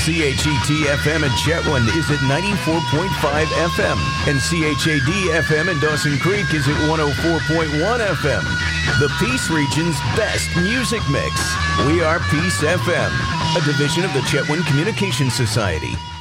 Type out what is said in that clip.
CHET-FM in Chetwynd is at 94.5 FM, and CHAD-FM in Dawson Creek is at 104.1 FM. The Peace Region's best music mix. We are Peace FM, a division of the Chetwynd Communications Society.